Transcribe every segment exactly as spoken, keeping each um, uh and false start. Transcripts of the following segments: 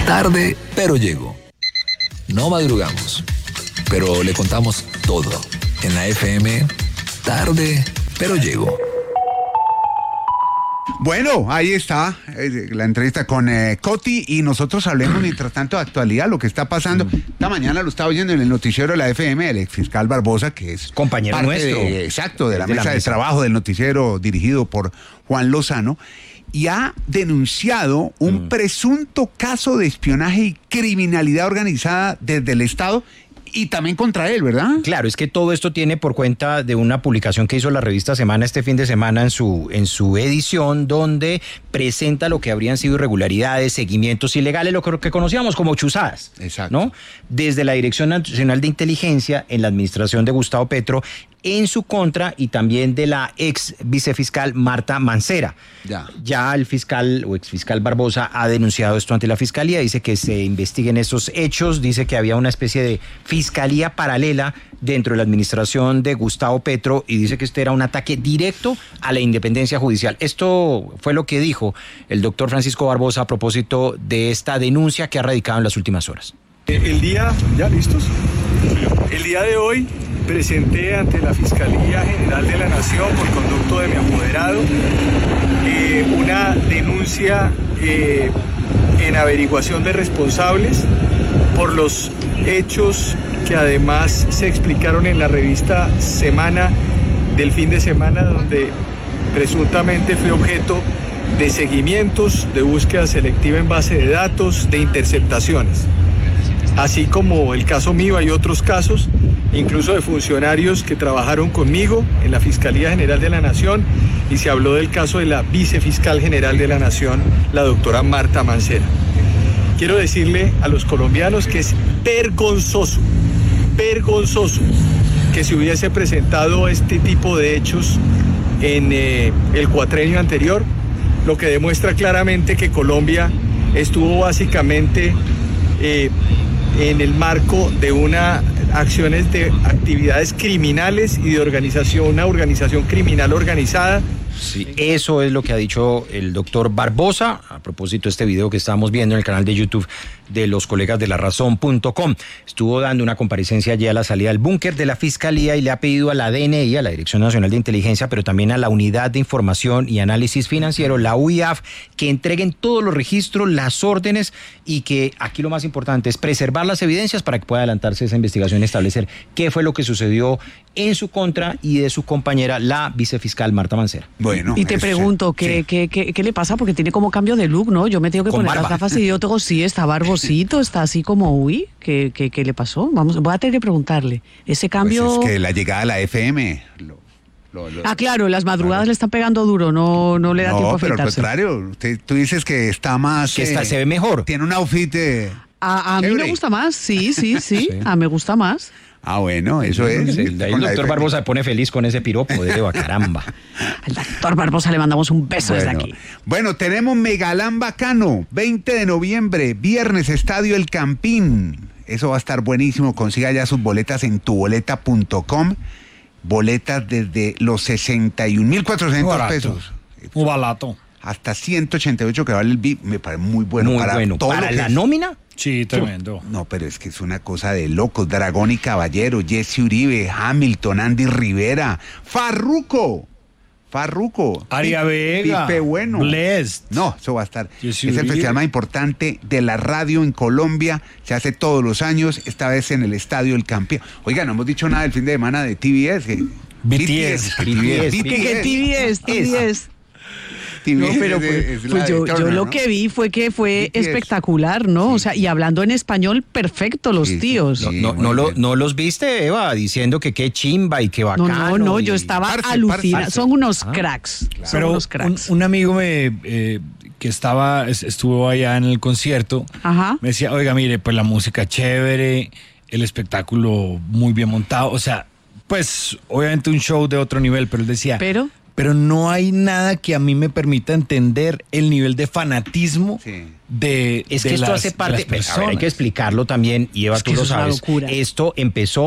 Tarde, pero llego. No madrugamos, pero le contamos todo. En la F M, tarde, pero llego. Bueno, ahí está eh, la entrevista con eh, Coti, y nosotros hablemos mientras tanto de actualidad, lo que está pasando. Esta mañana lo estaba oyendo en el noticiero de la F M, el exfiscal Barbosa, que es compañero parte nuestro. De, exacto, de la, de mesa, la de mesa de trabajo del noticiero dirigido por Juan Lozano, y ha denunciado un mm. presunto caso de espionaje y criminalidad organizada desde el Estado y también contra él, ¿verdad? Claro, es que todo esto tiene por cuenta de una publicación que hizo la revista Semana este fin de semana en su, en su edición, donde presenta lo que habrían sido irregularidades, seguimientos ilegales, lo que conocíamos como chuzadas. Exacto. ¿No? Desde la Dirección Nacional de Inteligencia, en la administración de Gustavo Petro, en su contra, y también de la ex vicefiscal Marta Mancera. Ya. Ya el fiscal o exfiscal Barbosa ha denunciado esto ante la fiscalía, dice que se investiguen estos hechos, dice que había una especie de fiscalía paralela dentro de la administración de Gustavo Petro, y dice que este era un ataque directo a la independencia judicial. Esto fue lo que dijo el doctor Francisco Barbosa a propósito de esta denuncia que ha radicado en las últimas horas. El día, ¿ya listos? El día de hoy presenté ante la Fiscalía General de la Nación, por conducto de mi apoderado, eh, una denuncia eh, en averiguación de responsables por los hechos que además se explicaron en la revista Semana del fin de semana, donde presuntamente fue objeto de seguimientos, de búsqueda selectiva en base de datos, de interceptaciones. Así como el caso mío, hay otros casos, incluso de funcionarios que trabajaron conmigo en la Fiscalía General de la Nación, y se habló del caso de la vicefiscal general de la Nación, la doctora Marta Mancera. Quiero decirle a los colombianos que es vergonzoso, vergonzoso que se hubiese presentado este tipo de hechos en eh, el cuatrenio anterior, lo que demuestra claramente que Colombia estuvo básicamente eh, en el marco de una acciones de actividades criminales y de organización, una organización criminal organizada. Sí, eso es lo que ha dicho el doctor Barbosa a propósito de este video que estamos viendo en el canal de YouTube de los colegas de la razón punto com. Estuvo dando una comparecencia allí a la salida del búnker de la Fiscalía y le ha pedido a la D N I, a la Dirección Nacional de Inteligencia, pero también a la Unidad de Información y Análisis Financiero, la U I A F, que entreguen todos los registros, las órdenes, y que aquí lo más importante es preservar las evidencias para que pueda adelantarse esa investigación y establecer qué fue lo que sucedió en su contra y de su compañera, la vicefiscal Marta Mancera. Bueno, y te pregunto, ¿qué, sí. ¿qué, qué, ¿qué le pasa? Porque tiene como cambio de look, ¿no? Yo me tengo que Con poner barba. las gafas y yo tengo, sí, está barbosito, está así como, uy, ¿qué, qué, qué le pasó? Vamos, voy a tener que preguntarle. Ese cambio... Pues es que la llegada a la F M... Lo, lo, lo, ah, claro, las madrugadas claro. le están pegando duro, no, no le da no, tiempo a pero afeitarse. al contrario, usted, tú dices que está más... Que eh, está, se ve mejor. Tiene un outfit de... A, a mí me gusta más, sí, sí, sí, sí. A me gusta más. Ah, bueno, eso es. Sí, el, el doctor Barbosa se pone feliz con ese piropo de Eva, caramba. Al doctor Barbosa le mandamos un beso bueno, desde aquí. Bueno, tenemos Megalán Bacano, veinte de noviembre, viernes, Estadio El Campín. Eso va a estar buenísimo. Consiga ya sus boletas en tu boleta punto com. Boletas desde los sesenta y un mil cuatrocientos pesos. Muy barato. Hasta ciento ochenta y ocho que vale el V I P. Me parece muy bueno. Muy para bueno. todo ¿Para lo la que es... nómina? Sí, tremendo. No, pero es que es una cosa de locos. Dragón y Caballero, Jesse Uribe, Hamilton, Andy Rivera, Farruko. Farruko. Aria Vega. Pipe Bueno. Blessed. No, eso va a estar. Jesse es el Uribe. festival más importante de la radio en Colombia. Se hace todos los años, esta vez en el Estadio El Campín. Oiga, no hemos dicho nada del fin de semana de T V S. Que... B T S. B T S. ¿Qué T V S? T V S. No, pero pues, pues yo, yo lo que vi fue que fue B T S. Espectacular, ¿no? Sí, o sea, y hablando en español, perfecto los sí, tíos. Sí, no, no, no, lo, ¿No los viste, Eva, diciendo que qué chimba y qué bacano? No, no, no, y... yo estaba parce, alucinada. parce. Son unos Ah, cracks. Claro. Son Pero unos cracks. Un, un amigo me eh, que estaba, estuvo allá en el concierto, Ajá. me decía, oiga, mire, pues la música chévere, el espectáculo muy bien montado, o sea, pues obviamente un show de otro nivel, pero él decía... Pero... Pero no hay nada que a mí me permita entender el nivel de fanatismo Sí. de Es de que esto las, hace de parte, las pero, a ver, hay personas. que explicarlo también, y Eva, Es que tú lo eso es una sabes. locura. Esto empezó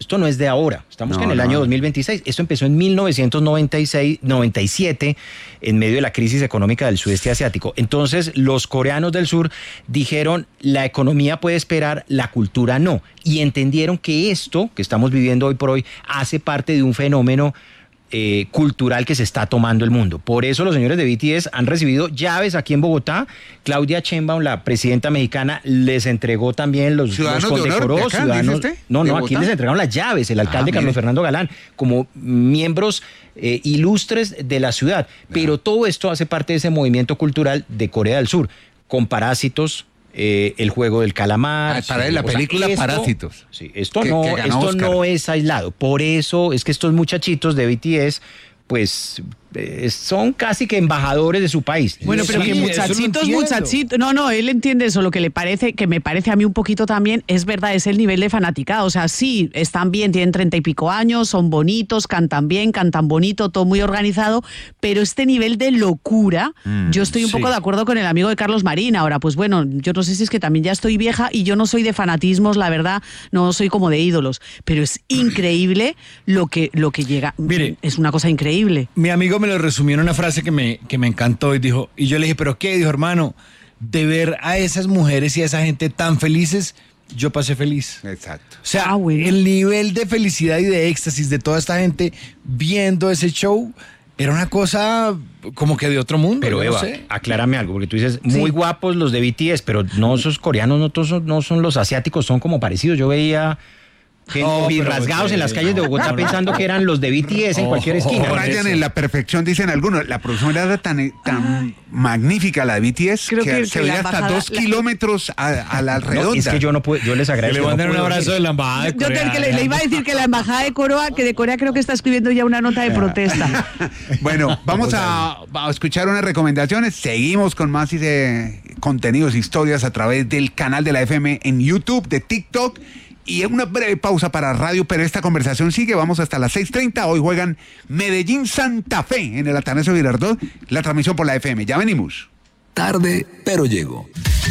Esto no es de ahora, estamos No, que en el no. año dos mil veintiséis. Esto empezó en mil novecientos noventa y seis, noventa y siete, en medio de la crisis económica del sudeste asiático. Entonces, los coreanos del sur dijeron, la economía puede esperar, la cultura no. Y entendieron que esto que estamos viviendo hoy por hoy hace parte de un fenómeno Eh, cultural que se está tomando el mundo. Por eso los señores de B T S han recibido llaves aquí en Bogotá. Claudia Sheinbaum, la presidenta mexicana, les entregó también los, Ciudadanos los de honor condecoró. de acá, ciudadanos, ¿dice usted? no, ¿De no, aquí Bogotá? les entregaron las llaves, el alcalde Ah, Carlos mire. Fernando Galán, como miembros eh, ilustres de la ciudad. Pero todo esto hace parte de ese movimiento cultural de Corea del Sur, con Parásitos, eh, el juego del calamar. Ah, para sí, la o sea, película esto- Parásitos. Sí, esto Que- no, que ganó esto Oscar. no es aislado. Por eso es que estos muchachitos de B T S, pues eh, son casi que embajadores de su país. Bueno, pero Sí, que eso lo muchachitos, entiendo. muchachitos. No, no, él entiende eso. Lo que le parece, que me parece a mí un poquito también, es verdad, es el nivel de fanaticada. O sea, sí, están bien, tienen treinta y pico años, son bonitos, cantan bien, cantan bonito, todo muy organizado, pero este nivel de locura, Mm, yo estoy un sí. poco de acuerdo con el amigo de Carlos Marín. Ahora, pues bueno, yo no sé si es que también ya estoy vieja y yo no soy de fanatismos, la verdad, no soy como de ídolos, pero es increíble lo que, lo que llega. Mire. Es una cosa increíble. Mi amigo me lo resumió en una frase que me, que me encantó y dijo, y yo le dije, ¿pero qué? Dijo, hermano, de ver a esas mujeres y a esa gente tan felices, yo pasé feliz. Exacto. O sea, Ah, bueno. el nivel de felicidad y de éxtasis de toda esta gente viendo ese show era una cosa como que de otro mundo. Pero yo no Eva, sé. aclárame algo, porque tú dices, muy guapos los de B T S, pero no esos coreanos, no todos son, no son los asiáticos, son como parecidos. Yo veía gente No, pero rasgados pues, en las calles de no, Bogotá no, no. pensando que eran los de B T S en Oh, cualquier esquina. oh, Rayan eso. en la perfección, dicen algunos. La producción era tan, tan magnífica, la de B T S, Creo que, que- se que la veía hasta embajada- dos la- kilómetros a, a la No, redonda. es que yo no puedo, yo les Que agradezco. le no manden un puedo abrazo venir. de la embajada de Yo te- Corea. que le, le iba a decir que la embajada de Corea, que de Corea creo que está escribiendo ya una nota de protesta. Bueno, vamos a, a escuchar unas recomendaciones. Seguimos con más eh, contenidos, historias a través del canal de la F M en YouTube, de TikTok. Y una breve pausa para radio, pero esta conversación sigue. Vamos hasta las seis treinta. Hoy juegan Medellín-Santa Fe en el Atanasio Girardot. La transmisión por la F M. Ya venimos. Tarde, pero llego.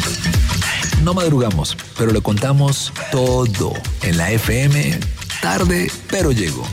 No madrugamos, pero le contamos todo en la F M. Tarde, pero llego.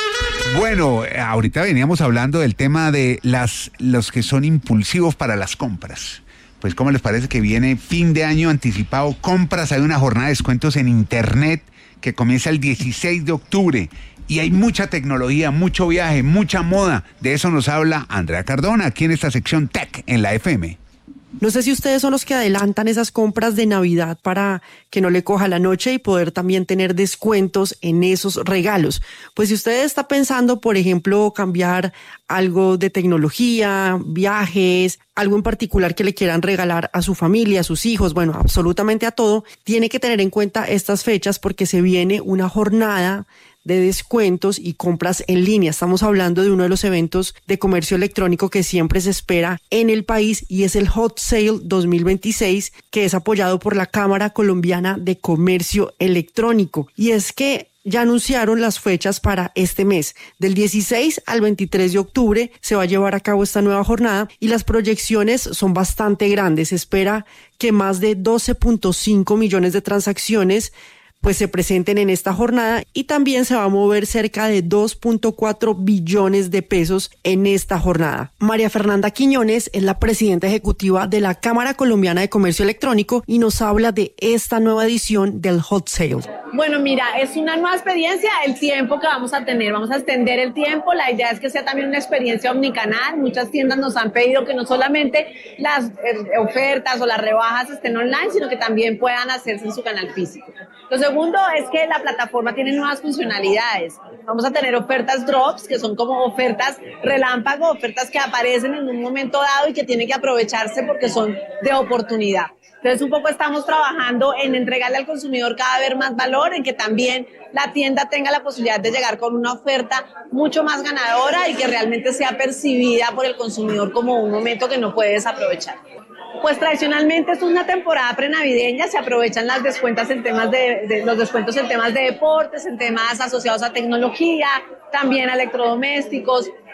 Bueno, ahorita veníamos hablando del tema de las los que son impulsivos para las compras. Pues, ¿cómo les parece que viene fin de año anticipado? Compras, hay una jornada de descuentos en Internet que comienza el dieciséis de octubre. Y hay mucha tecnología, mucho viaje, mucha moda. De eso nos habla Andrea Cardona, aquí en esta sección Tech en la F M. No sé si ustedes son los que adelantan esas compras de Navidad para que no le coja la noche y poder también tener descuentos en esos regalos. Pues si usted está pensando, por ejemplo, cambiar algo de tecnología, viajes, algo en particular que le quieran regalar a su familia, a sus hijos, bueno, absolutamente a todo, tiene que tener en cuenta estas fechas porque se viene una jornada de descuentos y compras en línea. Estamos hablando de uno de los eventos de comercio electrónico que siempre se espera en el país y es el Hot Sale dos mil veintiséis, que es apoyado por la Cámara Colombiana de Comercio Electrónico. Y es que ya anunciaron las fechas para este mes. Del dieciséis al veintitrés de octubre se va a llevar a cabo esta nueva jornada y las proyecciones son bastante grandes. Se espera que más de doce punto cinco millones de transacciones pues se presenten en esta jornada y también se va a mover cerca de dos punto cuatro billones de pesos en esta jornada. María Fernanda Quiñones es la presidenta ejecutiva de la Cámara Colombiana de Comercio Electrónico y nos habla de esta nueva edición del Hot Sale. Bueno, mira, es una nueva experiencia, el tiempo que vamos a tener, vamos a extender el tiempo, la idea es que sea también una experiencia omnicanal. Muchas tiendas nos han pedido que no solamente las eh, ofertas o las rebajas estén online, sino que también puedan hacerse en su canal físico. Lo segundo es que la plataforma tiene nuevas funcionalidades. Vamos a tener ofertas drops, que son como ofertas relámpago, ofertas que aparecen en un momento dado y que tienen que aprovecharse porque son de oportunidad. Entonces, un poco estamos trabajando en entregarle al consumidor cada vez más valor, en que también la tienda tenga la posibilidad de llegar con una oferta mucho más ganadora y que realmente sea percibida por el consumidor como un momento que no puede desaprovechar. Pues tradicionalmente es una temporada prenavideña, se aprovechan las descuentas en temas de, de los descuentos en temas de deportes, en temas asociados a tecnología, también a electrodomésticos,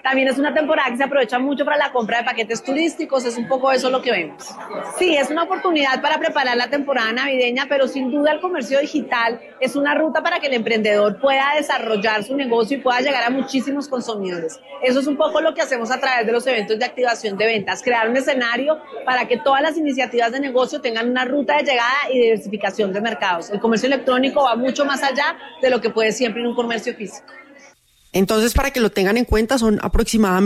También es una temporada que se aprovecha mucho para la compra de paquetes turísticos, es un poco eso lo que vemos. Sí, es una oportunidad para preparar la temporada navideña, pero sin duda el comercio digital es una ruta para que el emprendedor pueda desarrollar su negocio y pueda llegar a muchísimos consumidores. Eso es un poco lo que hacemos a través de los eventos de activación de ventas, crear un escenario para que todas las iniciativas de negocio tengan una ruta de llegada y diversificación de mercados. El comercio electrónico va mucho más allá de lo que puede siempre en un comercio físico. Entonces, para que lo tengan en cuenta, son aproximadamente